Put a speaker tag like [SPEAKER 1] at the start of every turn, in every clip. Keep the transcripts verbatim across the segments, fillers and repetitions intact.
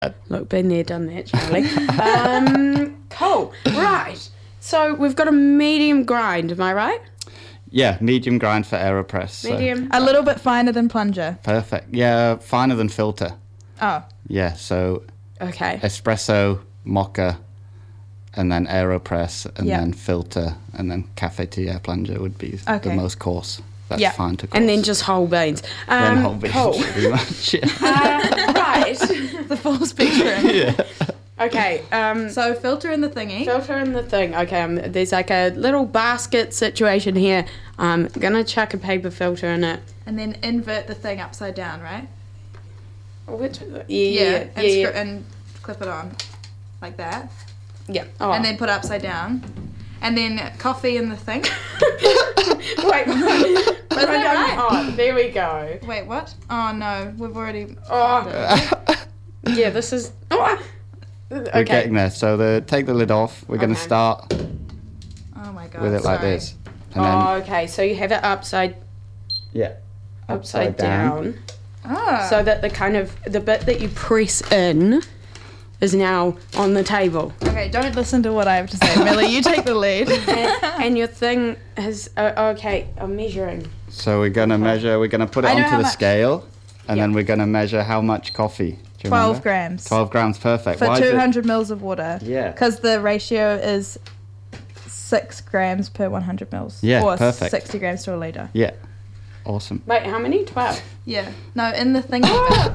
[SPEAKER 1] Look, been there, done that, Charlie. um, cool. Right. So we've got a medium grind, am I right?
[SPEAKER 2] Yeah, medium grind for AeroPress.
[SPEAKER 1] Medium.
[SPEAKER 3] So. A little bit finer than plunger.
[SPEAKER 2] Perfect. Yeah, finer than filter.
[SPEAKER 3] Oh.
[SPEAKER 2] Yeah, so
[SPEAKER 1] okay.
[SPEAKER 2] Espresso, mocha, and then AeroPress, and
[SPEAKER 1] yep.
[SPEAKER 2] then filter, and then cafetiere plunger would be
[SPEAKER 1] okay.
[SPEAKER 2] the most coarse. That's
[SPEAKER 1] yep.
[SPEAKER 2] fine to coarse.
[SPEAKER 1] And then just whole beans. Um,
[SPEAKER 2] then whole beans,
[SPEAKER 1] cool.
[SPEAKER 2] pretty much. Yeah.
[SPEAKER 1] Uh, right.
[SPEAKER 3] The full spectrum.
[SPEAKER 2] Yeah.
[SPEAKER 1] Okay. Um,
[SPEAKER 3] so filter in the thingy.
[SPEAKER 1] Filter in the thing. Okay. Um, there's like a little basket situation here. I'm gonna chuck a paper filter in it.
[SPEAKER 3] And then invert the thing upside down, right?
[SPEAKER 1] Which? Yeah.
[SPEAKER 3] Yeah.
[SPEAKER 1] Yeah.
[SPEAKER 3] And,
[SPEAKER 1] yeah.
[SPEAKER 3] scr- and clip it on, like that.
[SPEAKER 1] Yeah. Oh.
[SPEAKER 3] And then put it upside down. And then coffee in the thing.
[SPEAKER 1] Wait.
[SPEAKER 3] Was that right?
[SPEAKER 1] Oh, there we go.
[SPEAKER 3] Wait, what? Oh no, we've already.
[SPEAKER 1] Oh. Yeah. This is. Oh. Okay.
[SPEAKER 2] We're getting there. So the take the lid off. We're okay. going to start
[SPEAKER 3] oh my God,
[SPEAKER 2] with it
[SPEAKER 3] sorry.
[SPEAKER 2] like this. And
[SPEAKER 1] oh,
[SPEAKER 2] then,
[SPEAKER 1] okay. So you have it upside.
[SPEAKER 2] Yeah.
[SPEAKER 1] Upside, upside down. down.
[SPEAKER 3] Ah.
[SPEAKER 1] So that the kind of the bit that you press in is now on the table.
[SPEAKER 3] Okay, don't listen to what I have to say, Millie. You take the lead.
[SPEAKER 1] and, and your thing has. Uh, okay, I'm measuring.
[SPEAKER 2] So we're gonna okay. measure. We're gonna put it onto the
[SPEAKER 3] much.
[SPEAKER 2] scale, and
[SPEAKER 1] yep.
[SPEAKER 2] then we're gonna measure how much coffee. Do you
[SPEAKER 3] Twelve
[SPEAKER 2] remember?
[SPEAKER 3] grams.
[SPEAKER 2] Twelve grams, perfect.
[SPEAKER 3] For
[SPEAKER 2] Why
[SPEAKER 3] two hundred mils of water.
[SPEAKER 2] Yeah.
[SPEAKER 3] Because the ratio is six grams per one hundred mils.
[SPEAKER 2] Yeah,
[SPEAKER 3] or
[SPEAKER 2] perfect.
[SPEAKER 3] Sixty grams to a liter.
[SPEAKER 2] Yeah. Awesome.
[SPEAKER 1] Wait, how many? Twelve.
[SPEAKER 3] Yeah. No, in the thing.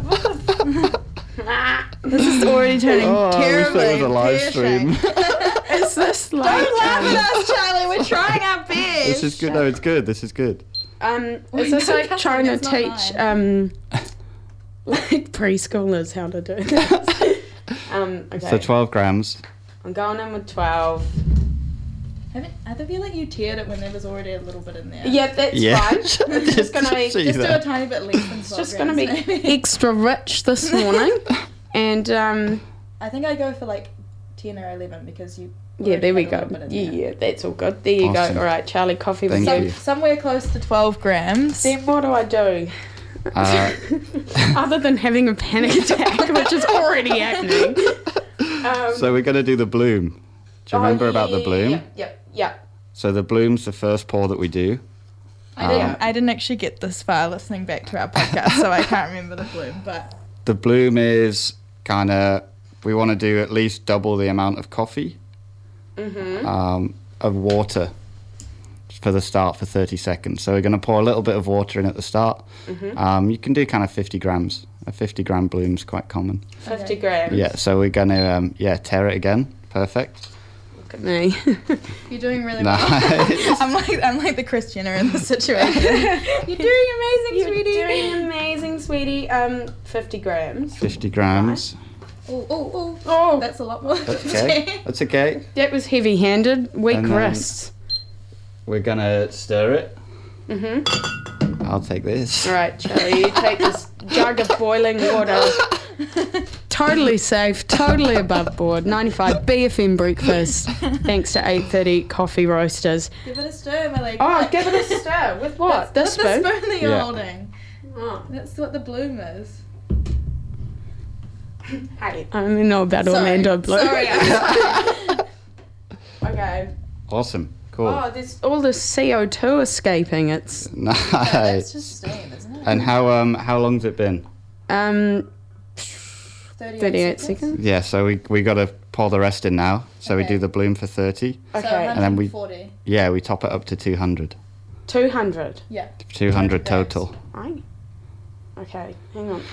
[SPEAKER 3] This is already turning
[SPEAKER 2] oh,
[SPEAKER 3] terribly.
[SPEAKER 2] I wish there was a live stream.
[SPEAKER 1] Is this like?
[SPEAKER 3] Don't laugh um, at us, Charlie. We're trying our best.
[SPEAKER 2] This is good. No, it's good. This is good.
[SPEAKER 1] Um, is this like trying to teach um, like preschoolers how to do this? um, okay.
[SPEAKER 2] So twelve grams.
[SPEAKER 1] I'm going in with twelve.
[SPEAKER 3] Haven't, I feel like you tiered it when there was already a little bit in there.
[SPEAKER 1] Yeah, that's
[SPEAKER 2] yeah.
[SPEAKER 1] fine. It's just gonna be
[SPEAKER 3] just do a tiny bit less than twelve.
[SPEAKER 1] It's just
[SPEAKER 3] grams,
[SPEAKER 1] gonna be
[SPEAKER 3] maybe.
[SPEAKER 1] extra rich this morning, and um.
[SPEAKER 3] I think I go for like ten or eleven because you.
[SPEAKER 1] Yeah, there we go.
[SPEAKER 3] Yeah,
[SPEAKER 1] there. yeah, that's all good. There you
[SPEAKER 2] awesome.
[SPEAKER 1] go. All right, Charlie, coffee with
[SPEAKER 2] Thank
[SPEAKER 1] you.
[SPEAKER 2] you.
[SPEAKER 3] Somewhere close to twelve grams.
[SPEAKER 1] Then what do I do?
[SPEAKER 2] Uh,
[SPEAKER 1] Other than having a panic attack, which is already happening. Um,
[SPEAKER 2] so we're gonna do the bloom. Do you remember
[SPEAKER 1] oh, yeah,
[SPEAKER 2] about the bloom?
[SPEAKER 1] Yeah, yeah, yeah.
[SPEAKER 2] So the bloom's the first pour that we do.
[SPEAKER 3] I didn't, um, I didn't actually get this far listening back to our podcast, so I can't remember the bloom. But
[SPEAKER 2] the bloom is kind of, we want to do at least double the amount of coffee,
[SPEAKER 1] mm-hmm.
[SPEAKER 2] um, of water for the start for thirty seconds. So we're going to pour a little bit of water in at the start.
[SPEAKER 1] Mm-hmm.
[SPEAKER 2] Um, you can do kind of fifty grams. A fifty gram bloom's quite common.
[SPEAKER 1] fifty okay. grams?
[SPEAKER 2] Yeah, so we're going to, um, yeah, tear it again. Perfect.
[SPEAKER 1] Look at me.
[SPEAKER 3] You're doing really
[SPEAKER 2] nice.
[SPEAKER 3] well. I'm like I'm like the Kris Jenner in this situation. You're doing amazing,
[SPEAKER 1] You're
[SPEAKER 3] sweetie.
[SPEAKER 1] You're doing amazing, sweetie. Um, fifty grams.
[SPEAKER 2] fifty grams.
[SPEAKER 3] Oh, oh, oh.
[SPEAKER 1] Oh.
[SPEAKER 3] That's a lot more.
[SPEAKER 2] That's okay. That's okay.
[SPEAKER 1] That was heavy-handed. Weak
[SPEAKER 2] And then
[SPEAKER 1] wrists.
[SPEAKER 2] We're going to stir it.
[SPEAKER 1] Mm-hmm.
[SPEAKER 2] I'll take this.
[SPEAKER 1] All right, Charlie, you take this jug of boiling water. Totally safe, totally above board. ninety-five B F M breakfast, thanks to eight thirty Coffee Roasters.
[SPEAKER 3] Give it a stir, my leg.
[SPEAKER 1] Oh, give it a stir. With what?
[SPEAKER 3] That's,
[SPEAKER 1] this
[SPEAKER 3] with
[SPEAKER 1] spoon?
[SPEAKER 3] the spoon that you're
[SPEAKER 2] yeah.
[SPEAKER 3] holding.
[SPEAKER 1] Oh.
[SPEAKER 3] That's what the bloom is.
[SPEAKER 1] Hey, I only know about
[SPEAKER 3] Sorry.
[SPEAKER 1] Orlando Bloom.
[SPEAKER 3] Sorry, I'm
[SPEAKER 1] Okay.
[SPEAKER 2] Awesome. Cool.
[SPEAKER 1] Oh, there's all this C O two escaping. It's
[SPEAKER 2] nice.
[SPEAKER 3] No, that's just steam, isn't it?
[SPEAKER 2] And how um how long's it been?
[SPEAKER 1] um
[SPEAKER 3] thirty-eight,
[SPEAKER 1] thirty-eight
[SPEAKER 3] seconds.
[SPEAKER 1] seconds.
[SPEAKER 2] Yeah, so we we got to pour the rest in now. So
[SPEAKER 3] Okay.
[SPEAKER 2] we do the bloom for thirty.
[SPEAKER 1] Okay.
[SPEAKER 3] So
[SPEAKER 2] And then we-
[SPEAKER 3] one forty.
[SPEAKER 2] Yeah, we top it up to two hundred.
[SPEAKER 1] two hundred.
[SPEAKER 3] Yeah.
[SPEAKER 2] two hundred
[SPEAKER 3] grams.
[SPEAKER 2] total.
[SPEAKER 1] Aye. Okay, hang on.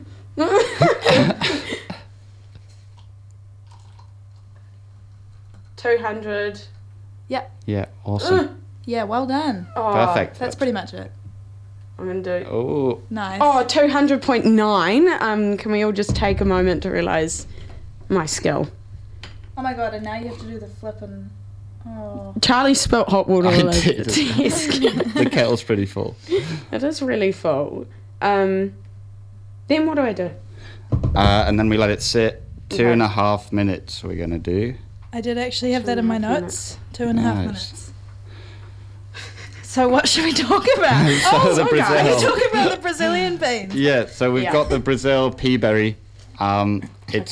[SPEAKER 1] two hundred.
[SPEAKER 2] Yeah, awesome.
[SPEAKER 3] Yeah, well done.
[SPEAKER 1] Oh,
[SPEAKER 2] Perfect.
[SPEAKER 3] That's pretty much it.
[SPEAKER 1] I'm going to do...
[SPEAKER 2] Oh,
[SPEAKER 3] Nice.
[SPEAKER 1] Oh, two hundred point nine. Um, can we all just take a moment to realise my skill?
[SPEAKER 3] Oh my god, and now you have to do the flip and... Oh.
[SPEAKER 1] Charlie spilt hot water
[SPEAKER 2] I
[SPEAKER 1] all over
[SPEAKER 2] did.
[SPEAKER 1] the desk.
[SPEAKER 2] the kettle's pretty full.
[SPEAKER 1] It is really full. Um, then what do I do?
[SPEAKER 2] Uh, and then we let it sit two
[SPEAKER 1] Okay.
[SPEAKER 2] and a half minutes we're going to do.
[SPEAKER 3] I did actually have
[SPEAKER 1] Two
[SPEAKER 3] that in
[SPEAKER 1] and a
[SPEAKER 3] my
[SPEAKER 1] half
[SPEAKER 3] notes. Two and a half
[SPEAKER 2] Nice.
[SPEAKER 3] minutes. So what should we talk about?
[SPEAKER 2] So
[SPEAKER 3] oh,
[SPEAKER 2] the
[SPEAKER 3] okay.
[SPEAKER 2] Brazil.
[SPEAKER 3] We're talking about the Brazilian beans.
[SPEAKER 2] Yeah, so we've
[SPEAKER 1] Yeah.
[SPEAKER 2] got the Brazil pea berry Um, it's